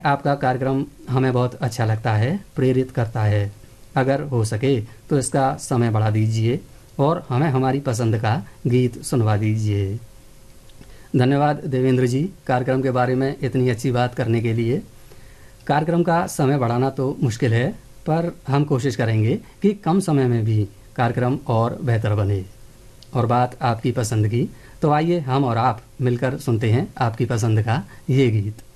आपका कार्यक्रम हमें बहुत अच्छा लगता है, प्रेरित करता है। अगर हो सके तो इसका समय बढ़ा दीजिए और हमें हमारी पसंद का गीत सुनवा दीजिए। धन्यवाद देवेंद्र जी, कार्यक्रम के बारे में इतनी अच्छी बात करने के लिए। कार्यक्रम का समय बढ़ाना तो मुश्किल है, पर हम कोशिश करेंगे कि कम समय में भी कार्यक्रम और बेहतर बने। और बात आपकी पसंद की, तो आइए हम और आप मिलकर सुनते हैं आपकी पसंद का ये गीत।